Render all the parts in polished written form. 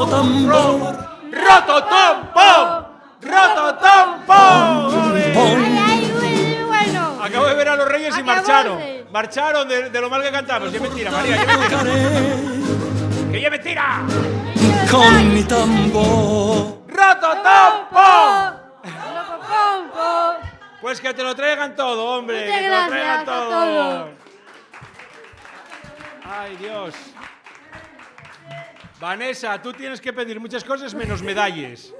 rojo tambor. ¡Rototompo! ¡Rototompo! Bueno. Acabo de ver a los Reyes y Acabóse. marcharon. Marcharon de lo mal que cantamos. ¡Qué mentira, María! ¡Qué mentira! ¡Que es mentira! Con mi tambor. ¡Rototompo! Rototompo. Pues que te lo traigan todo, hombre. Muchas Que te lo traigan gracias a todo. todos. Ay, Dios. Vanessa, tú tienes que pedir muchas cosas menos medallas.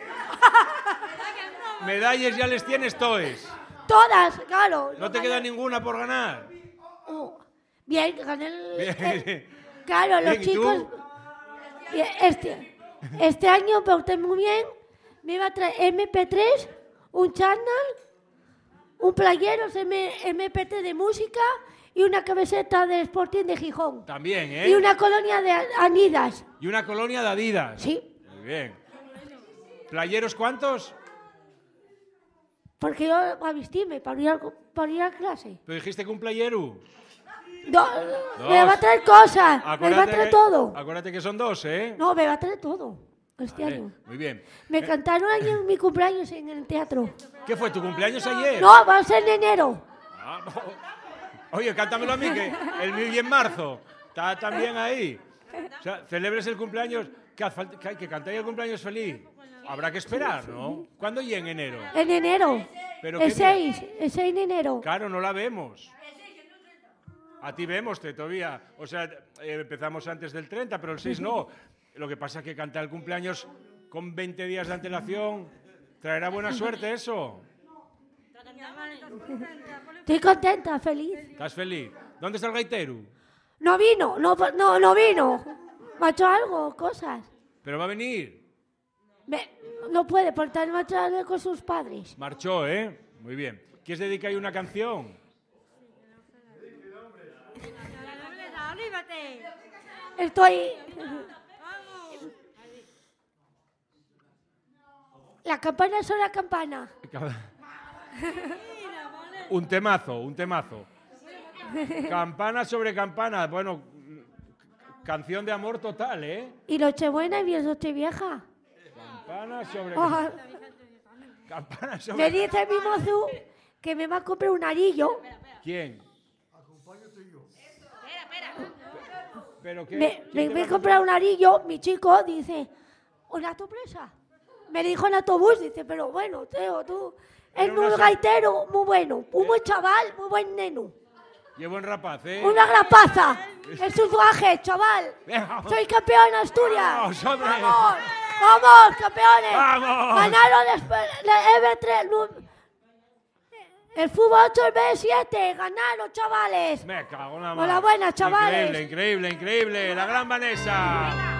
Medallas ya les tienes toes. Todas, claro. No te queda ninguna por ganar. Bien, gané Bien. Claro, los Bien, ¿y tú? chicos. Bien, este año me porté muy bien. Me iba a traer MP3, un channel, un playeros MP3 de música y una camiseta del Sporting de Gijón. También, ¿eh? Y una colonia de Adidas. Y una colonia de Adidas. Sí. Muy bien. ¿Playeros cuántos? Porque yo a vestirme para ir a clase. Pero dijiste que un playero. No, me va a traer cosas. Me va a traer todo. Acuérdate que son dos, ¿eh? No, me va a traer todo este Vale, año. muy bien. Me cantaron ayer en mi cumpleaños en el teatro. ¿Qué fue, tu cumpleaños ayer? No, va a ser en enero. Ah, no. Oye, cántamelo a mí, que el mío y en marzo. Está también ahí. O sea, celebres el cumpleaños. Que cantáis el cumpleaños feliz. Habrá que esperar, ¿no? ¿Cuándo y en enero? En enero. ¿Pero El qué día? 6 de enero. Claro, no la vemos. A ti vemos todavía. O sea, empezamos antes del 30, pero el 6 no. Lo que pasa es que cantar el cumpleaños con 20 días de antelación traerá buena suerte eso. Estoy contenta, feliz. ¿Estás feliz? ¿Dónde está el gaitero? No vino, no vino. Me ha hecho algo, cosas. Pero va a venir. No puede, por estar marchado con sus padres. Marchó, ¿eh? Muy bien. ¿Quieres dedicar ahí una canción? Estoy... La campana sobre la campana. Un temazo, un temazo. Campana sobre campana. Bueno, canción de amor total, ¿eh? Y Nochebuena y Nochevieja. Campana sobre Oh, campana sobre... me dice mi mozo que me va a comprar un anillo. ¿Quién? ¿Pero qué? Me ¿Quién te voy va a comprar un anillo. Mi chico dice, ¿una sorpresa? Me dijo en autobús, dice, pero bueno, Teo, tú... Es Era una muy gaitero, muy bueno. Un buen chaval, muy buen neno. Qué buen rapaz, ¿eh? Una grapaza. Es un traje, chaval. Venga. Soy campeón en Asturias. ¡Vamos, hombre! ¡Vamos! ¡Vamos, campeones! ¡Vamos! Ganaron el EB3. El fútbol 8 y B7. Ganaron, chavales. Me cago en la mano. Enhorabuena, chavales. Increíble, increíble, increíble. La gran Vanessa.